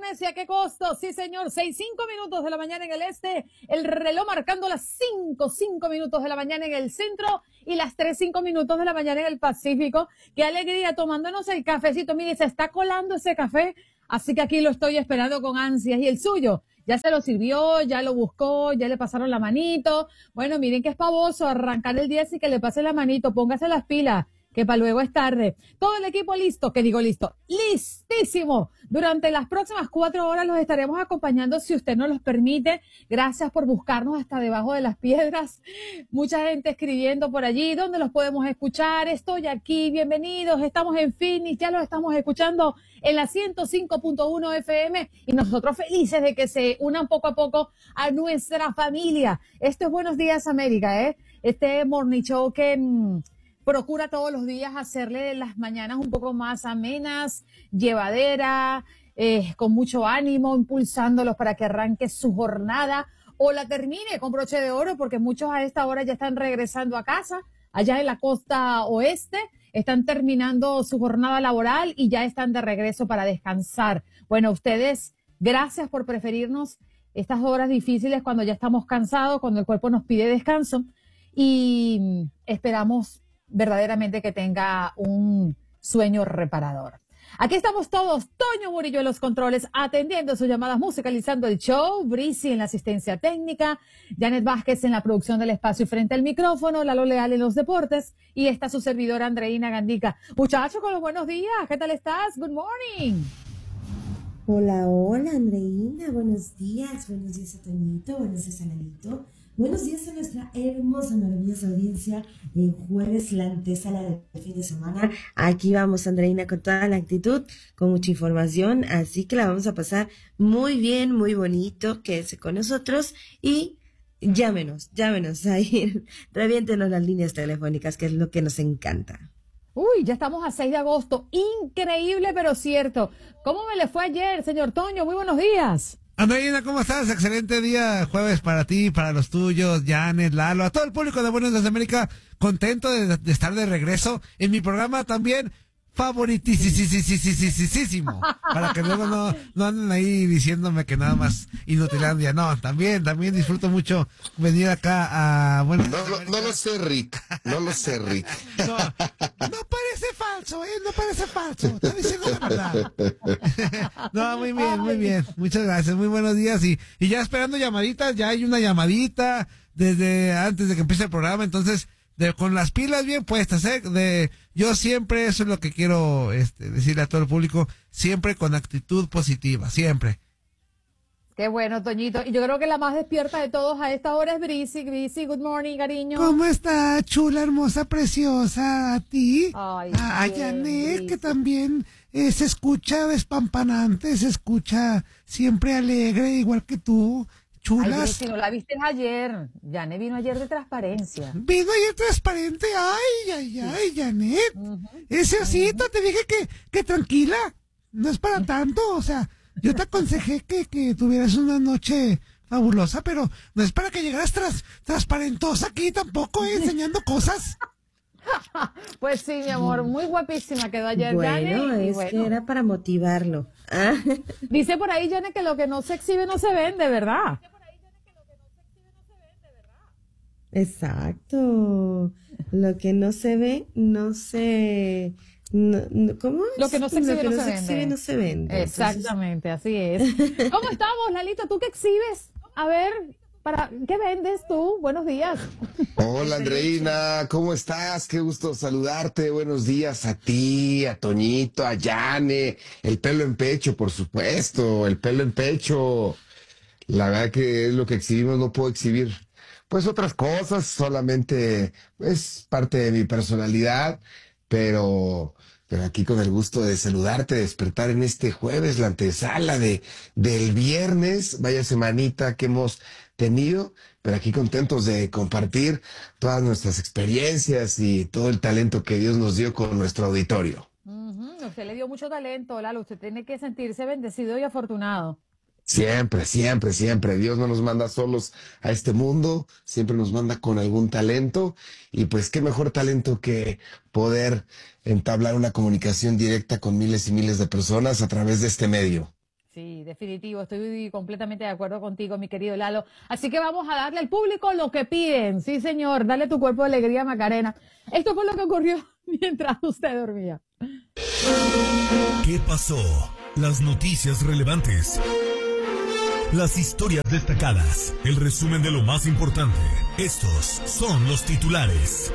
viernes y a qué costo. Sí, señor, 6:05 de la mañana en el este, el reloj marcando las 5:05 de la mañana en el centro y las 3:05 de la mañana en el Pacífico. Qué alegría, tomándonos el cafecito. Mire, se está colando ese café, así que aquí lo estoy esperando con ansias. ¿Y el suyo? Ya se lo sirvió, ya lo buscó, ya le pasaron la manito. Bueno, miren que es pavoso arrancar el día así que le pase la manito, póngase las pilas, que para luego es tarde. Todo el equipo listo, listísimo. Durante las próximas 4 horas los estaremos acompañando, si usted nos los permite. Gracias por buscarnos hasta debajo de las piedras. Mucha gente escribiendo por allí. ¿Dónde los podemos escuchar? Estoy aquí, bienvenidos. Estamos en Phoenix, ya los estamos escuchando en la 105.1 FM y nosotros felices de que se unan poco a poco a nuestra familia. Esto es Buenos Días América, este morning show que procura todos los días hacerle las mañanas un poco más amenas, llevadera, con mucho ánimo, impulsándolos para que arranque su jornada o la termine con broche de oro, porque muchos a esta hora ya están regresando a casa, allá en la costa oeste, están terminando su jornada laboral y ya están de regreso para descansar. Bueno, ustedes, gracias por preferirnos estas horas difíciles cuando ya estamos cansados, cuando el cuerpo nos pide descanso, y esperamos verdaderamente que tenga un sueño reparador. Aquí estamos todos, Toño Murillo en los controles, atendiendo sus llamadas, musicalizando el show, Breezy en la asistencia técnica, Janet Vázquez en la producción del espacio y frente al micrófono, Lalo Leal en los deportes, y está su servidora Andreina Gandica. Muchachos, con los buenos días, ¿qué tal estás? Good morning. Hola, hola Andreina, buenos días a Toñito, buenos días a Lalito. Buenos días a nuestra hermosa, maravillosa audiencia. En jueves, la antesala del fin de semana. Aquí vamos, Andreina, con toda la actitud, con mucha información. Así que la vamos a pasar muy bien, muy bonito. Quédese con nosotros y llámenos ahí. Reviéntenos las líneas telefónicas, que es lo que nos encanta. Uy, ya estamos a 6 de agosto. Increíble, pero cierto. ¿Cómo me le fue ayer, señor Toño? Muy buenos días. Andreina, ¿cómo estás? Excelente día jueves para ti, para los tuyos, Janet, Lalo, a todo el público de Buenos Días América. Contento de estar de regreso en mi programa también favoritísimo. Para que luego no anden ahí diciéndome que nada más Inutilandia. No, también disfruto mucho venir acá a No lo sé, Rick. No parece falso, no parece falso. Está diciendo la verdad. No, muy bien. Muchas gracias, muy buenos días. Y ya esperando llamaditas, ya hay una llamadita desde antes de que empiece el programa, entonces con las pilas bien puestas, yo siempre, eso es lo que quiero decirle a todo el público, siempre con actitud positiva, siempre. Qué bueno, Toñito. Y yo creo que la más despierta de todos a esta hora es Breezy. Good morning, cariño. ¿Cómo está, chula, hermosa, preciosa? ¿A ti? Ay, a Janet, que también se escucha despampanante, se escucha siempre alegre, igual que tú. Chulas. Ay, si no la viste ayer. Janet vino ayer de transparencia. Vino ayer transparente. Ay, Janet. Ese osito, te dije que tranquila. No es para tanto. O sea, yo te aconsejé que tuvieras una noche fabulosa, pero no es para que llegaras transparentosa aquí tampoco, enseñando cosas. Pues sí, mi amor, muy guapísima quedó ayer Janet. Bueno, que era para motivarlo. Dice por ahí, Janet, que lo que no se exhibe no se vende, ¿verdad? Exacto. Lo que no se ve, no se... ¿Cómo es? Lo que no se exhibe, no se vende. Exactamente, así es. ¿Cómo estamos, Lalito? ¿Tú qué exhibes? A ver, ¿qué vendes tú? Buenos días. Hola, Andreina, ¿cómo estás? Qué gusto saludarte. Buenos días a ti, a Toñito, a Yane. El pelo en pecho, por supuesto, el pelo en pecho. La verdad que es lo que exhibimos, no puedo exhibir pues otras cosas, solamente es parte de mi personalidad, pero aquí con el gusto de saludarte, de despertar en este jueves, la antesala del viernes, vaya semanita que hemos tenido, pero aquí contentos de compartir todas nuestras experiencias y todo el talento que Dios nos dio con nuestro auditorio. Usted le dio mucho talento, Lalo, usted tiene que sentirse bendecido y afortunado. Siempre. Dios no nos manda solos a este mundo, siempre nos manda con algún talento y pues qué mejor talento que poder entablar una comunicación directa con miles y miles de personas a través de este medio. Sí, definitivo, estoy completamente de acuerdo contigo, mi querido Lalo. Así que vamos a darle al público lo que piden. Sí, señor, dale tu cuerpo de alegría, Macarena. Esto fue lo que ocurrió mientras usted dormía. ¿Qué pasó? Las noticias relevantes. Las historias destacadas. El resumen de lo más importante. Estos son los titulares.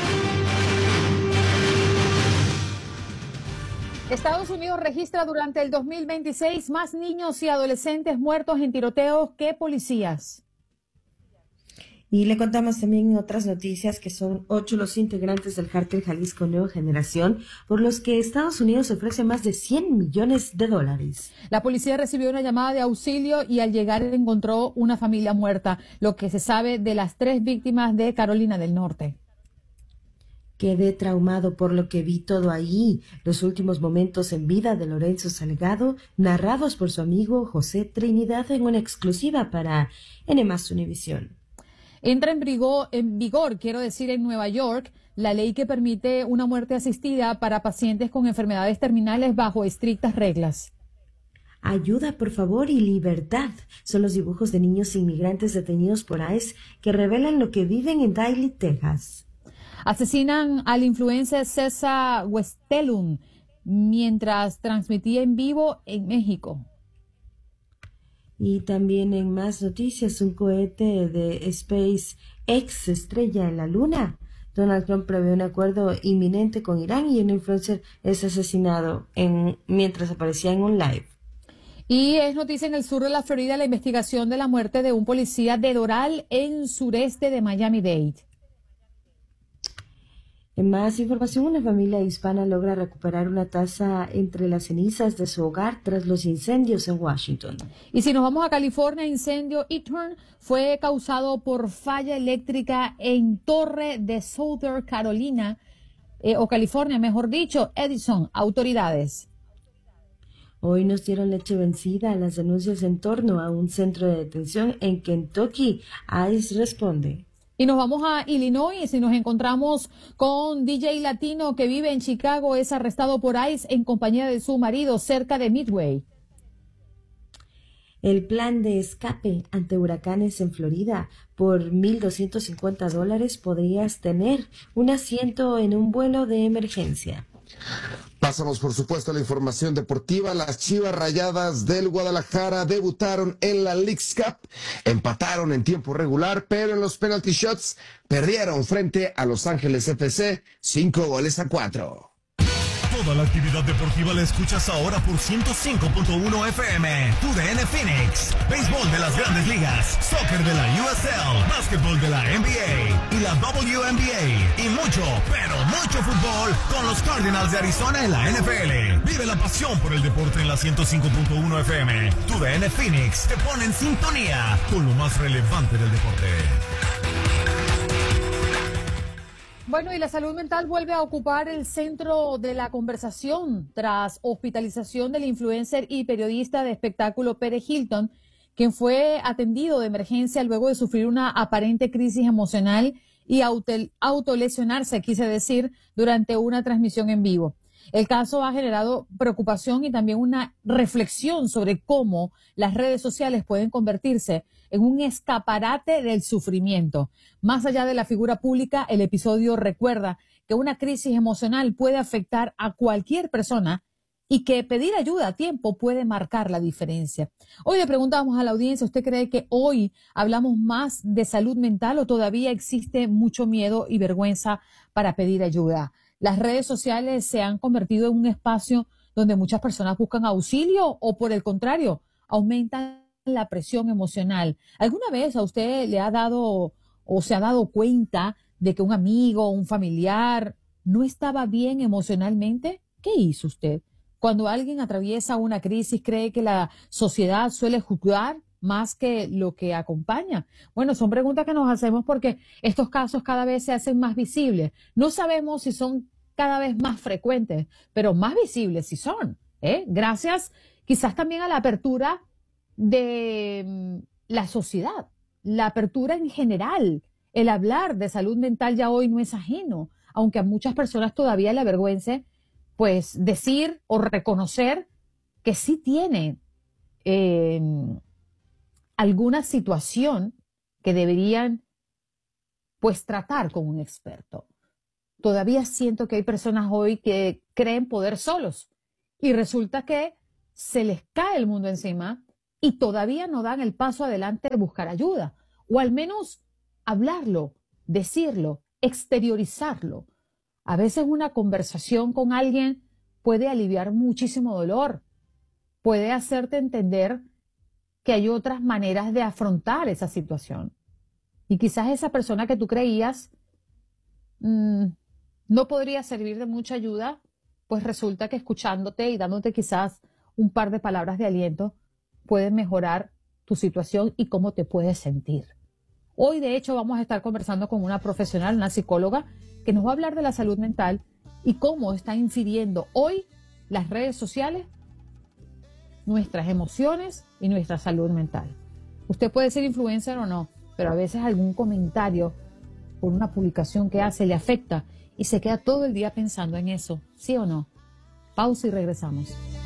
Estados Unidos registra durante el 2026 más niños y adolescentes muertos en tiroteos que policías. Y le contamos también otras noticias que son 8 los integrantes del cártel Jalisco Nueva Generación, por los que Estados Unidos ofrece más de $100 millones. La policía recibió una llamada de auxilio y al llegar encontró una familia muerta, lo que se sabe de las 3 víctimas de Carolina del Norte. Quedé traumado por lo que vi todo ahí, los últimos momentos en vida de Lorenzo Salgado, narrados por su amigo José Trinidad en una exclusiva para N+ Univisión. Entra en vigor, en Nueva York, la ley que permite una muerte asistida para pacientes con enfermedades terminales bajo estrictas reglas. Ayuda, por favor, y libertad. Son los dibujos de niños inmigrantes detenidos por ICE que revelan lo que viven en Daly, Texas. Asesinan al influencer César Westelum mientras transmitía en vivo en México. Y también en más noticias, un cohete de SpaceX se estrella en la Luna. Donald Trump prevé un acuerdo inminente con Irán y un influencer es asesinado mientras aparecía en un live. Y es noticia en el sur de la Florida la investigación de la muerte de un policía de Doral en sureste de Miami-Dade. En más información, una familia hispana logra recuperar una taza entre las cenizas de su hogar tras los incendios en Washington. Y si nos vamos a California, incendio Eaton fue causado por falla eléctrica en torre de Southern Carolina, o California, mejor dicho, Edison, autoridades. Hoy nos dieron leche vencida a las denuncias en torno a un centro de detención en Kentucky. ICE responde. Y nos vamos a Illinois y nos encontramos con DJ latino que vive en Chicago. Es arrestado por ICE en compañía de su marido cerca de Midway. El plan de escape ante huracanes en Florida. Por $1,250 podrías tener un asiento en un vuelo de emergencia. Pasamos, por supuesto, a la información deportiva. Las Chivas Rayadas del Guadalajara debutaron en la Leagues Cup, empataron en tiempo regular, pero en los penalty shots perdieron frente a Los Ángeles FC 5-4. Toda la actividad deportiva la escuchas ahora por 105.1 FM. TUDN Phoenix. Béisbol de las Grandes Ligas, soccer de la USL, básquetbol de la NBA y la WNBA y mucho, pero mucho fútbol con los Cardinals de Arizona en la NFL. Vive la pasión por el deporte en la 105.1 FM. TUDN Phoenix te pone en sintonía con lo más relevante del deporte. Bueno, y la salud mental vuelve a ocupar el centro de la conversación tras hospitalización del influencer y periodista de espectáculo Pérez Hilton, quien fue atendido de emergencia luego de sufrir una aparente crisis emocional y autolesionarse, quise decir, durante una transmisión en vivo. El caso ha generado preocupación y también una reflexión sobre cómo las redes sociales pueden convertirse en un escaparate del sufrimiento. Más allá de la figura pública, el episodio recuerda que una crisis emocional puede afectar a cualquier persona y que pedir ayuda a tiempo puede marcar la diferencia. Hoy le preguntamos a la audiencia, ¿usted cree que hoy hablamos más de salud mental o todavía existe mucho miedo y vergüenza para pedir ayuda? Las redes sociales se han convertido en un espacio donde muchas personas buscan auxilio o, por el contrario, aumentan la presión emocional. ¿Alguna vez a usted le ha dado o se ha dado cuenta de que un amigo o un familiar no estaba bien emocionalmente? ¿Qué hizo usted? Cuando alguien atraviesa una crisis, ¿cree que la sociedad suele juzgar más que lo que acompaña? Bueno, son preguntas que nos hacemos porque estos casos cada vez se hacen más visibles. No sabemos si son cada vez más frecuentes, pero más visibles sí son, gracias quizás también a la apertura de la sociedad, la apertura en general. El hablar de salud mental ya hoy no es ajeno, aunque a muchas personas todavía le avergüence, pues decir o reconocer que sí tienen alguna situación que deberían pues tratar con un experto. Todavía siento que hay personas hoy que creen poder solos y resulta que se les cae el mundo encima y todavía no dan el paso adelante de buscar ayuda o al menos hablarlo, decirlo, exteriorizarlo. A veces una conversación con alguien puede aliviar muchísimo dolor, puede hacerte entender que hay otras maneras de afrontar esa situación. Y quizás esa persona que tú creías no podría servir de mucha ayuda, pues resulta que escuchándote y dándote quizás un par de palabras de aliento puede mejorar tu situación y cómo te puedes sentir. Hoy, de hecho, vamos a estar conversando con una profesional, una psicóloga, que nos va a hablar de la salud mental y cómo está incidiendo hoy las redes sociales, nuestras emociones y nuestra salud mental. Usted puede ser influencer o no, pero a veces algún comentario por una publicación que hace le afecta y se queda todo el día pensando en eso, ¿sí o no? Pausa y regresamos.